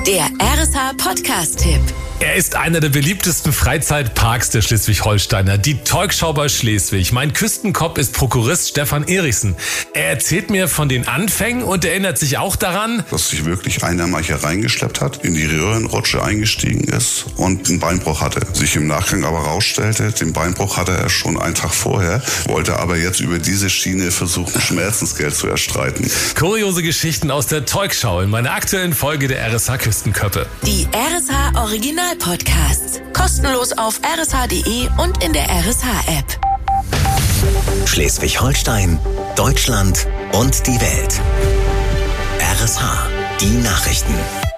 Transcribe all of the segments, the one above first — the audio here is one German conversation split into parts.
Der RSH-Podcast-Tipp. Er ist einer der beliebtesten Freizeitparks der Schleswig-Holsteiner, die Teugschau bei Schleswig. Mein Küstenkopf ist Prokurist Stefan Erichsen. Er erzählt mir von den Anfängen und erinnert sich auch daran, dass sich wirklich einer mal hier reingeschleppt hat, in die Röhrenrutsche eingestiegen ist und einen Beinbruch hatte. Sich im Nachgang aber rausstellte, den Beinbruch hatte er schon einen Tag vorher, wollte aber jetzt über diese Schiene versuchen, Schmerzensgeld zu erstreiten. Kuriose Geschichten aus der Teugschau in meiner aktuellen Folge der RSH Küstenköppe. Die RSH Original-Podcasts. Kostenlos auf rsh.de und in der RSH-App. Schleswig-Holstein, Deutschland und die Welt. RSH, die Nachrichten.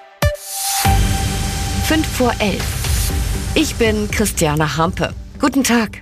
11:05. Ich bin Christiane Hampe. Guten Tag.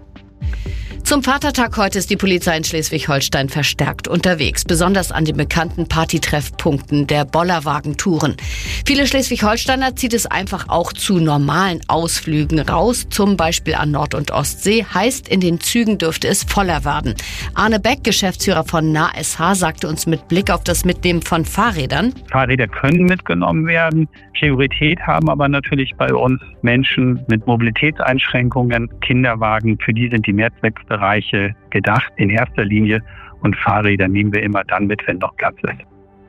Zum Vatertag heute ist die Polizei in Schleswig-Holstein verstärkt unterwegs, besonders an den bekannten Partytreffpunkten der Bollerwagentouren. Viele Schleswig-Holsteiner zieht es einfach auch zu normalen Ausflügen raus, zum Beispiel an Nord- und Ostsee. Heißt, in den Zügen dürfte es voller werden. Arne Beck, Geschäftsführer von NASH, sagte uns mit Blick auf das Mitnehmen von Fahrrädern: Fahrräder können mitgenommen werden. Priorität haben aber natürlich bei uns Menschen mit Mobilitätseinschränkungen, Kinderwagen. Für die sind die Mehrzweckbereiche gedacht in erster Linie. Und Fahrräder nehmen wir immer dann mit, wenn noch Platz ist.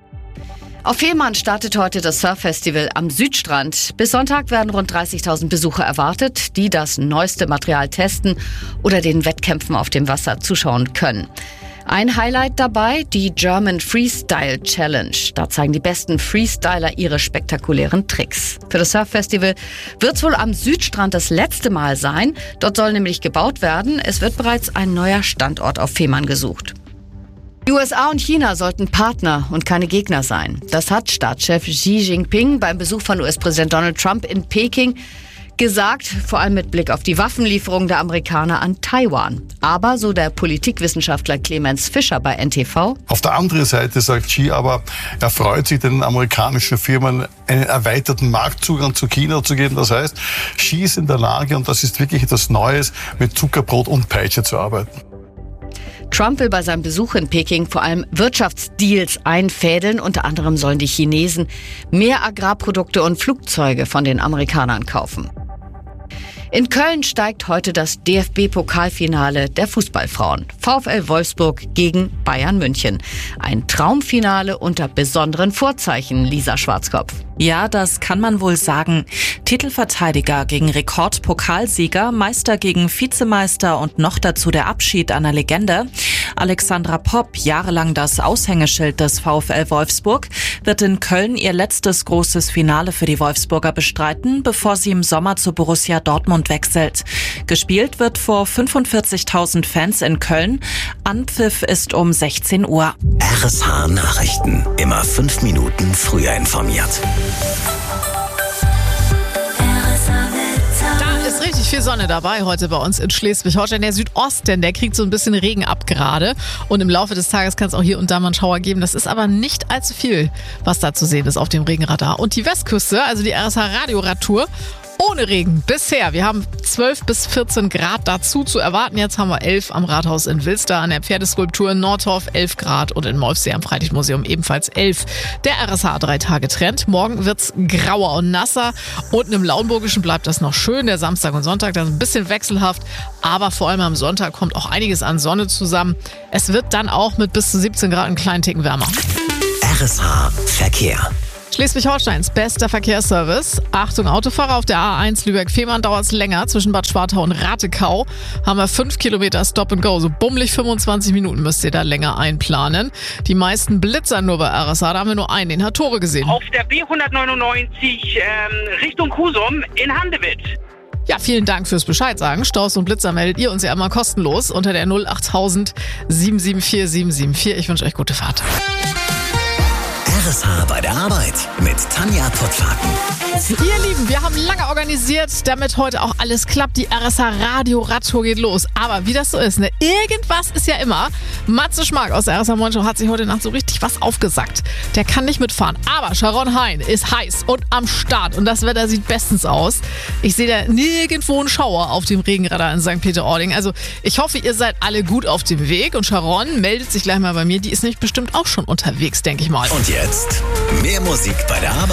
Auf Fehmarn startet heute das Surf-Festival am Südstrand. Bis Sonntag werden rund 30.000 Besucher erwartet, die das neueste Material testen oder den Wettkämpfen auf dem Wasser zuschauen können. Ein Highlight dabei, die German Freestyle Challenge. Da zeigen die besten Freestyler ihre spektakulären Tricks. Für das Surf-Festival wird es wohl am Südstrand das letzte Mal sein. Dort soll nämlich gebaut werden. Es wird bereits ein neuer Standort auf Fehmarn gesucht. Die USA und China sollten Partner und keine Gegner sein. Das hat Staatschef Xi Jinping beim Besuch von US-Präsident Donald Trump in Peking gesagt, vor allem mit Blick auf die Waffenlieferung der Amerikaner an Taiwan. Aber, so der Politikwissenschaftler Clemens Fischer bei NTV: Auf der anderen Seite sagt Xi aber, er freut sich, den amerikanischen Firmen einen erweiterten Marktzugang zu China zu geben. Das heißt, Xi ist in der Lage, und das ist wirklich etwas Neues, mit Zuckerbrot und Peitsche zu arbeiten. Trump will bei seinem Besuch in Peking vor allem Wirtschaftsdeals einfädeln. Unter anderem sollen die Chinesen mehr Agrarprodukte und Flugzeuge von den Amerikanern kaufen. In Köln steigt heute das DFB-Pokalfinale der Fußballfrauen. VfL Wolfsburg gegen Bayern München. Ein Traumfinale unter besonderen Vorzeichen, Lisa Schwarzkopf. Ja, das kann man wohl sagen. Titelverteidiger gegen Rekordpokalsieger, Meister gegen Vizemeister und noch dazu der Abschied einer Legende. Alexandra Popp, jahrelang das Aushängeschild des VfL Wolfsburg, wird in Köln ihr letztes großes Finale für die Wolfsburger bestreiten, bevor sie im Sommer zu Borussia Dortmund wechselt. Gespielt wird vor 45.000 Fans in Köln. Anpfiff ist um 16 Uhr. RSH Nachrichten. Immer 5 Minuten früher informiert. Da ist richtig viel Sonne dabei heute bei uns in Schleswig-Holstein. Der Südosten, der kriegt so ein bisschen Regen ab gerade. Und im Laufe des Tages kann es auch hier und da mal einen Schauer geben. Das ist aber nicht allzu viel, was da zu sehen ist auf dem Regenradar. Und die Westküste, also die RSH-Radioradtour, ohne Regen bisher. Wir haben 12 bis 14 Grad dazu zu erwarten. Jetzt haben wir 11 am Rathaus in Wilster, an der Pferdeskulptur in Nordhof 11 Grad und in Molfsee am Freilichtmuseum ebenfalls 11. Der RSH 3-Tage-Trend. Morgen wird's grauer und nasser. Unten im Lauenburgischen bleibt das noch schön. Der Samstag und Sonntag, das ist ein bisschen wechselhaft. Aber vor allem am Sonntag kommt auch einiges an Sonne zusammen. Es wird dann auch mit bis zu 17 Grad einen kleinen Ticken wärmer. RSH Verkehr. Schleswig-Holsteins bester Verkehrsservice. Achtung, Autofahrer, auf der A1 Lübeck-Fehmarn dauert es länger. Zwischen Bad Schwartau und Ratekau haben wir 5 Kilometer Stop and Go. So bummelig 25 Minuten müsst ihr da länger einplanen. Die meisten Blitzer nur bei RSH, da haben wir nur einen, den hat Tore gesehen. Auf der B199 Richtung Husum in Handewitt. Ja, vielen Dank fürs Bescheid sagen. Staus und Blitzer meldet ihr uns ja immer kostenlos unter der 08000 774 774. Ich wünsche euch gute Fahrt. RSH bei der Arbeit mit Tanja Pottlaken. Ihr Lieben, wir haben lange organisiert, damit heute auch alles klappt. Die RSH Radio Radtour geht los. Aber wie das so ist, ne? Irgendwas ist ja immer. Matze Schmark aus der RSH Morning Show hat sich heute Nacht so richtig was aufgesackt. Der kann nicht mitfahren. Aber Sharon Hein ist heiß und am Start. Und das Wetter sieht bestens aus. Ich sehe da nirgendwo einen Schauer auf dem Regenradar in St. Peter-Ording. Also ich hoffe, ihr seid alle gut auf dem Weg. Und Sharon meldet sich gleich mal bei mir. Die ist nicht bestimmt auch schon unterwegs, denke ich mal. Und jetzt mehr Musik bei der Arbeit.